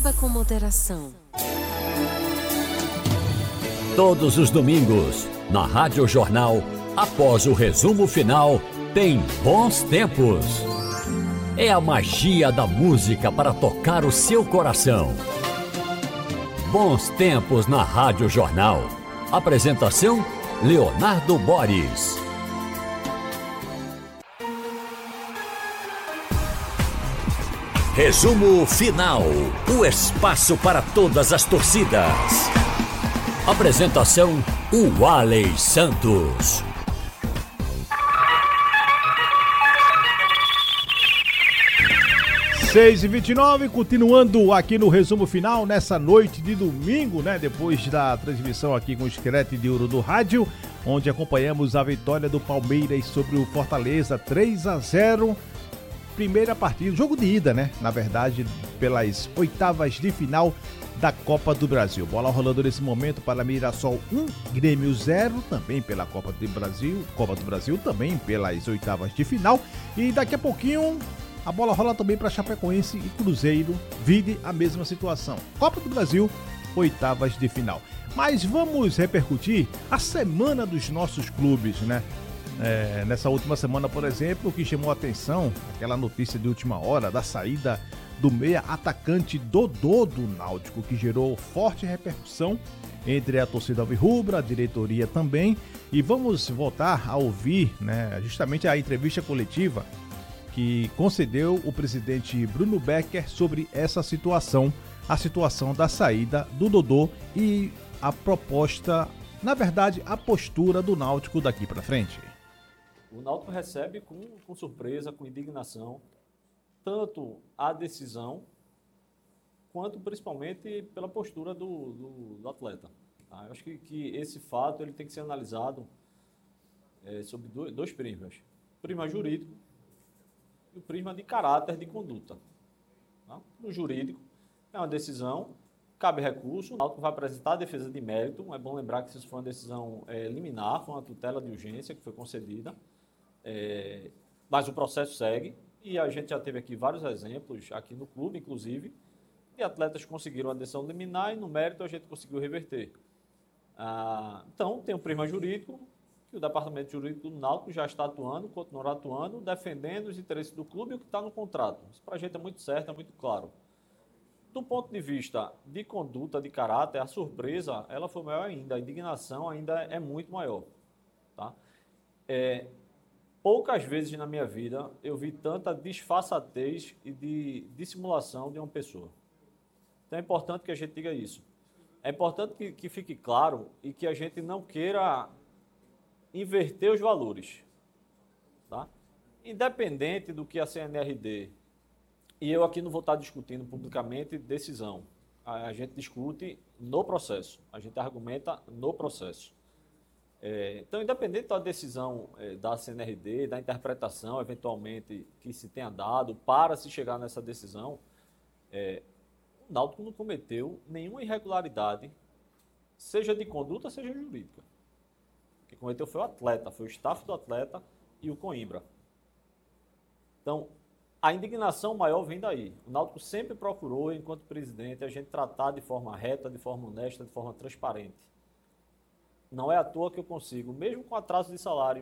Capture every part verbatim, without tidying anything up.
Beba com moderação. Todos os domingos, na Rádio Jornal, após o resumo final, tem Bons Tempos. É a magia da música para tocar o seu coração. Bons Tempos na Rádio Jornal. Apresentação, Leonardo Boris. Resumo final. O espaço para todas as torcidas. Apresentação, o Walley Santos. seis e vinte e nove, continuando aqui no resumo final, nessa noite de domingo, né? Depois da transmissão aqui com o Esquerete de Ouro do Rádio, onde acompanhamos a vitória do Palmeiras sobre o Fortaleza, três a zero. Primeira partida, jogo de ida, né? Na verdade, pelas oitavas de final da Copa do Brasil. Bola rolando nesse momento para Mirassol um, Grêmio zero, também pela Copa do Brasil, Copa do Brasil também pelas oitavas de final. E daqui a pouquinho a bola rola também para Chapecoense e Cruzeiro, vide a mesma situação. Copa do Brasil, oitavas de final. Mas vamos repercutir a semana dos nossos clubes, né? É, nessa última semana, por exemplo, o que chamou a atenção, aquela notícia de última hora da saída do meia atacante Dodô do Náutico, que gerou forte repercussão entre a torcida alvirrubra, a diretoria também. E vamos voltar a ouvir, né, justamente a entrevista coletiva que concedeu o presidente Bruno Becker sobre essa situação, a situação da saída do Dodô e a proposta, na verdade, a postura do Náutico daqui para frente. O Náutico recebe com, com surpresa, com indignação, tanto a decisão, quanto principalmente pela postura do, do, do atleta. Tá? Eu acho que, que esse fato ele tem que ser analisado é, sob dois, dois prismas. O prisma jurídico e o prisma de caráter de conduta. Tá? No jurídico, é uma decisão, cabe recurso, o Náutico vai apresentar a defesa de mérito. É bom lembrar que isso foi uma decisão é, liminar, foi uma tutela de urgência que foi concedida. É, mas o processo segue e a gente já teve aqui vários exemplos, aqui no clube, inclusive, de atletas que conseguiram a decisão liminar e no mérito a gente conseguiu reverter. Ah, então, tem um prisma jurídico que o Departamento Jurídico do Náutico já está atuando, continuará atuando, defendendo os interesses do clube e o que está no contrato. Isso para a gente é muito certo, é muito claro. Do ponto de vista de conduta, de caráter, a surpresa ela foi maior ainda, a indignação ainda é muito maior. Tá? É, poucas vezes na minha vida eu vi tanta disfarçatez e de dissimulação de uma pessoa. Então é importante que a gente diga isso. É importante que, que fique claro e que a gente não queira inverter os valores. Tá? Independente do que a C N R D, e eu aqui não vou estar discutindo publicamente decisão, a, a gente discute no processo, a gente argumenta no processo. É, então, independente da decisão é, da C N R D, da interpretação, eventualmente, que se tenha dado para se chegar nessa decisão, é, o Náutico não cometeu nenhuma irregularidade, seja de conduta, seja jurídica. O que cometeu foi o atleta, foi o staff do atleta e o Coimbra. Então, a indignação maior vem daí. O Náutico sempre procurou, enquanto presidente, a gente tratar de forma reta, de forma honesta, de forma transparente. Não é à toa que eu consigo, mesmo com atraso de salário,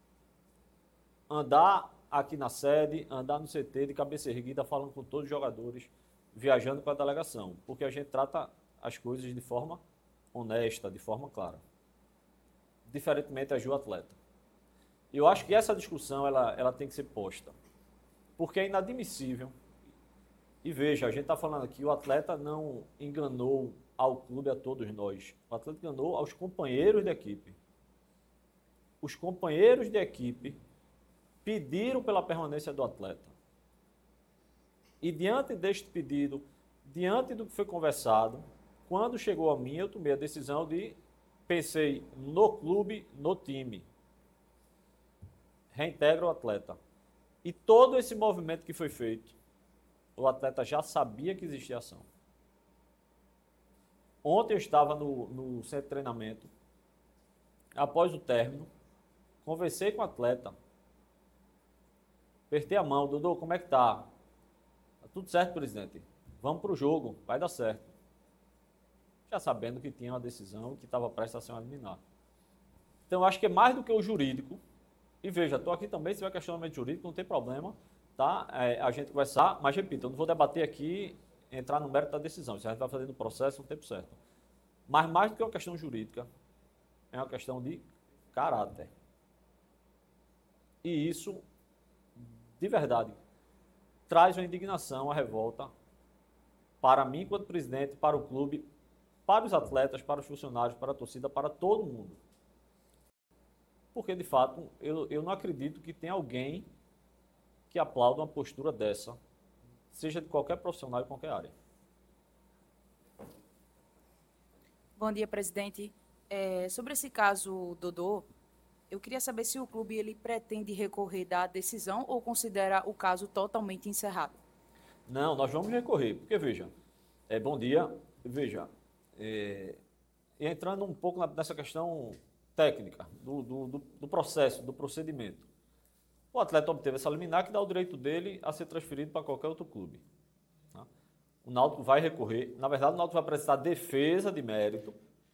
andar aqui na sede, andar no C T de cabeça erguida, falando com todos os jogadores, viajando com a delegação, porque a gente trata as coisas de forma honesta, de forma clara. Diferentemente a Ju Atleta. E eu acho que essa discussão ela, ela tem que ser posta, porque é inadmissível. E veja, a gente está falando aqui, o atleta não enganou ao clube, a todos nós. O atleta enganou aos companheiros de equipe. Os companheiros de equipe pediram pela permanência do atleta. E diante deste pedido, diante do que foi conversado, quando chegou a mim, eu tomei a decisão de, pensei no clube, no time. Reintegra o atleta. E todo esse movimento que foi feito, o atleta já sabia que existia ação. Ontem eu estava no, no centro de treinamento, após o término, conversei com o atleta, apertei a mão, Dodô, como é que tá? Tá tudo certo, presidente? vamos para o jogo, vai dar certo. Já sabendo que tinha uma decisão e que estava prestes a ser uma liminar. Então, eu acho que é mais do que o jurídico. E veja, estou aqui também, se tiver questionamento jurídico, não tem problema, tá? É, a gente conversar, mas repito, eu não vou debater aqui, entrar no mérito da decisão. Isso a gente vai fazer no processo no tempo certo. Mas mais do que uma questão jurídica, é uma questão de caráter. E isso, de verdade, traz uma indignação, uma revolta para mim, enquanto presidente, para o clube, para os atletas, para os funcionários, para a torcida, para todo mundo. Porque, de fato, eu, eu não acredito que tenha alguém que aplauda uma postura dessa, seja de qualquer profissional em qualquer área. Bom dia, presidente. É, sobre esse caso, Dodô, eu queria saber se o clube ele pretende recorrer da decisão ou considera o caso totalmente encerrado. Não, nós vamos recorrer, porque, veja, é, bom dia, veja, é, entrando um pouco nessa questão técnica, do, do, do, do processo, do procedimento. O atleta obteve essa liminar que dá o direito dele a ser transferido para qualquer outro clube. Tá? O Náutico vai recorrer, na verdade o Náutico vai apresentar defesa de mérito,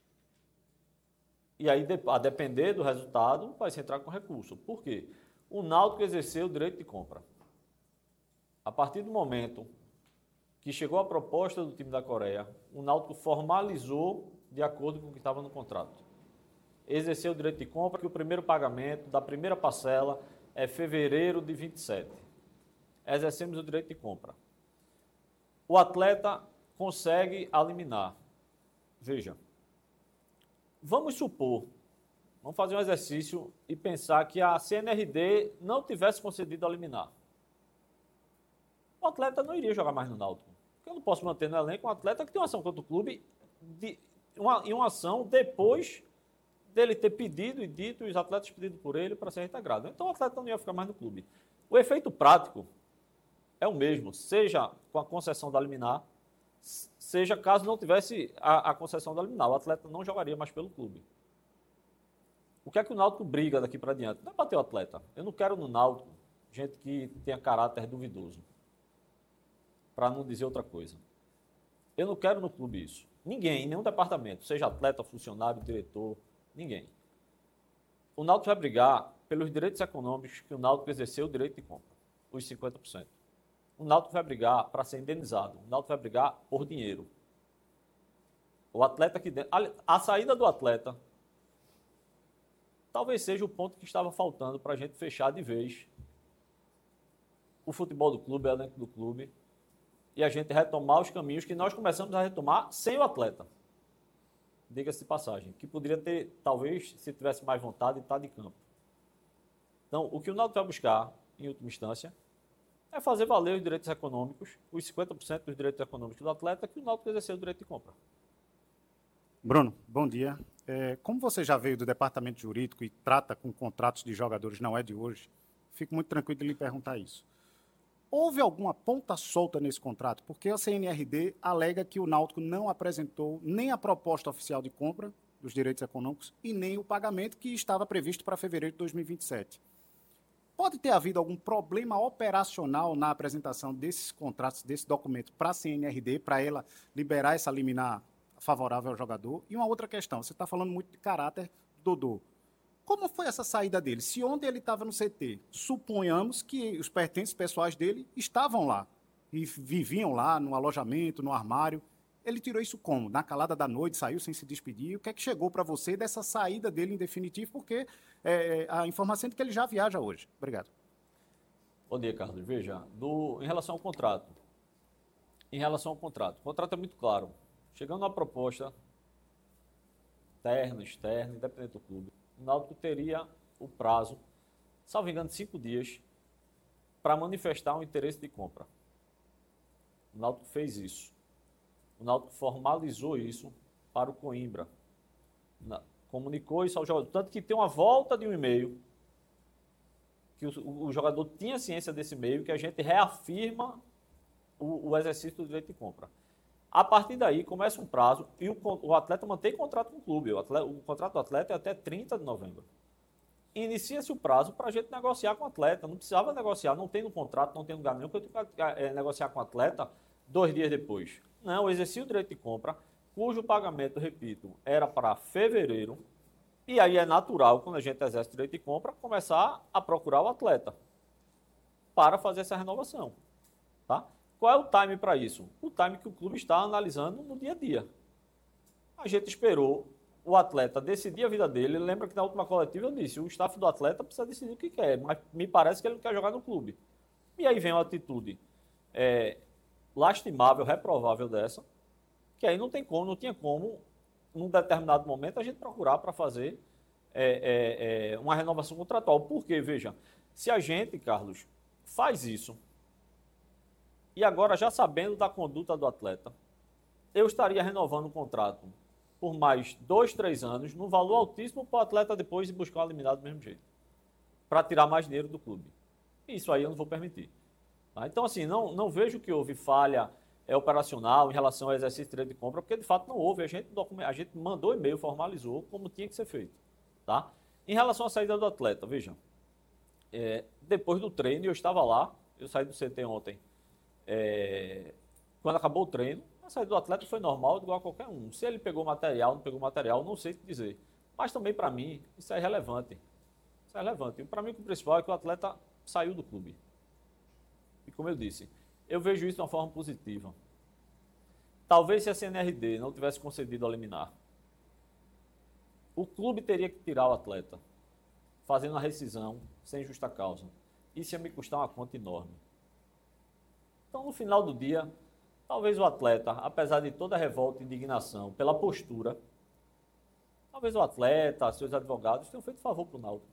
e aí, a depender do resultado, vai se entrar com recurso. Por quê? O Náutico exerceu o direito de compra. A partir do momento que chegou a proposta do time da Coreia, o Náutico formalizou de acordo com o que estava no contrato. Exerceu o direito de compra, que o primeiro pagamento da primeira parcela é fevereiro de vinte e sete. Exercemos o direito de compra. O atleta consegue a liminar. Veja, vamos supor, vamos fazer um exercício e pensar que a C N R D não tivesse concedido a liminar. O atleta não iria jogar mais no Náutico. Porque eu não posso manter no elenco um atleta que tem uma ação contra o clube de, uma, e uma ação depois dele ter pedido e dito, e os atletas pedido por ele para ser reintegrado. Então o atleta não ia ficar mais no clube. O efeito prático é o mesmo, seja com a concessão da liminar, seja caso não tivesse a, a concessão da liminar. O atleta não jogaria mais pelo clube. O que é que o Náutico briga daqui para diante? Não é bater o atleta. Eu não quero no Náutico gente que tenha caráter duvidoso, para não dizer outra coisa. Eu não quero no clube isso. Ninguém, em nenhum departamento, seja atleta, funcionário, diretor, ninguém. O Náutico vai brigar pelos direitos econômicos que o Náutico exerceu o direito de compra, os cinquenta por cento. O Náutico vai brigar para ser indenizado. O Náutico vai brigar por dinheiro. O atleta que... A, a saída do atleta talvez seja o ponto que estava faltando para a gente fechar de vez o futebol do clube, o elenco do clube, e a gente retomar os caminhos que nós começamos a retomar sem o atleta. Diga-se de passagem, que poderia ter, talvez, se tivesse mais vontade, estar de campo. Então, o que o Náutico vai buscar, em última instância, é fazer valer os direitos econômicos, os cinquenta por cento dos direitos econômicos do atleta, que o Náutico exerceu o direito de compra. Bruno, bom dia. É, como você já veio do departamento jurídico e trata com contratos de jogadores, não é de hoje, fico muito tranquilo de lhe perguntar isso. Houve alguma ponta solta nesse contrato? Porque a C N R D alega que o Náutico não apresentou nem a proposta oficial de compra dos direitos econômicos e nem o pagamento que estava previsto para fevereiro de dois mil e vinte e sete. Pode ter havido algum problema operacional na apresentação desses contratos, desse documento para a C N R D, para ela liberar essa liminar favorável ao jogador? E uma outra questão, você está falando muito de caráter do Dodô. Como foi essa saída dele? Se ontem ele estava no C T, suponhamos que os pertences pessoais dele estavam lá e viviam lá no alojamento, no armário. Ele tirou isso como? Na calada da noite, saiu sem se despedir? O que é que chegou para você dessa saída dele em definitivo? Porque é, a informação é que ele já viaja hoje. Obrigado. Bom dia, Carlos. Veja, do, em relação ao contrato, em relação ao contrato, o contrato é muito claro. Chegando a proposta, interna, externa, independente do clube, o Náutico teria o prazo, salvo engano, de cinco dias, para manifestar um interesse de compra. O Náutico fez isso. O Náutico formalizou isso para o Coimbra. Comunicou isso ao jogador. Tanto que tem uma volta de um e-mail, que o, o jogador tinha ciência desse e-mail, que a gente reafirma o, o exercício do direito de compra. A partir daí, começa um prazo e o, o atleta mantém contrato com o clube. O, atleta, o contrato do atleta é até trinta de novembro. Inicia-se o prazo para a gente negociar com o atleta. Não precisava negociar, não tem no contrato, não tem no lugar nenhum, que eu tenho que é, negociar com o atleta dois dias depois. Não, exerci o direito de compra, cujo pagamento, repito, era para fevereiro. E aí é natural, quando a gente exerce o direito de compra, começar a procurar o atleta para fazer essa renovação. Tá? Qual é o time para isso? O time que o clube está analisando no dia a dia. A gente esperou o atleta decidir a vida dele. Lembra que na última coletiva eu disse, o staff do atleta precisa decidir o que quer, mas me parece que ele não quer jogar no clube. E aí vem uma atitude é, lastimável, reprovável dessa, que aí não tem como, não tinha como, num determinado momento, a gente procurar para fazer é, é, é, uma renovação contratual. Por quê? Veja, se a gente, Carlos, faz isso, e agora já sabendo da conduta do atleta, eu estaria renovando o contrato por mais dois, três anos, num valor altíssimo para o atleta depois de buscar uma eliminado do mesmo jeito, para tirar mais dinheiro do clube. Isso aí eu não vou permitir. Tá? Então, assim, não, não vejo que houve falha é, operacional em relação ao exercício de direito de compra, porque de fato não houve. A gente, a gente mandou e-mail, formalizou como tinha que ser feito. Tá? Em relação à saída do atleta, veja, é, depois do treino, eu estava lá, eu saí do C T ontem, é, quando acabou o treino, a saída do atleta foi normal, igual a qualquer um. Se ele pegou material, não pegou material, não sei o que dizer. Mas também, para mim, isso é irrelevante. Isso é relevante. E para mim, o principal é que o atleta saiu do clube. E como eu disse, eu vejo isso de uma forma positiva. Talvez se a C N R D não tivesse concedido a liminar, o clube teria que tirar o atleta, fazendo a rescisão sem justa causa. Isso ia me custar uma conta enorme. Então, no final do dia, talvez o atleta, apesar de toda a revolta e indignação pela postura, talvez o atleta, seus advogados, tenham feito favor para o Náutico.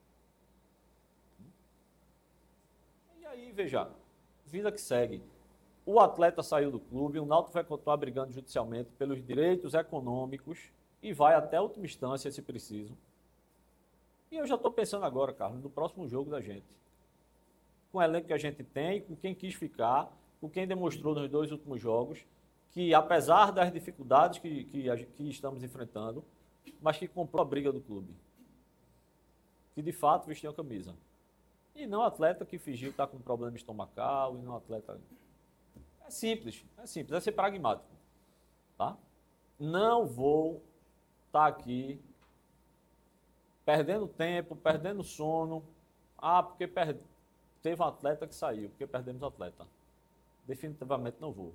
E aí, veja, vida que segue. O atleta saiu do clube, o Náutico vai continuar brigando judicialmente pelos direitos econômicos e vai até a última instância, se preciso. E eu já estou pensando agora, Carlos, no próximo jogo da gente. Com o elenco que a gente tem, com quem quis ficar, com quem demonstrou nos dois últimos jogos, que apesar das dificuldades que, que, que estamos enfrentando, mas que comprou a briga do clube. Que de fato vestiu a camisa. E não atleta que fingiu estar com problema estomacal, e não atleta... É simples, é simples, é ser pragmático. Tá? Não vou estar aqui perdendo tempo, perdendo sono. Ah, porque per... teve um atleta que saiu, porque perdemos o atleta. Definitivamente não vou.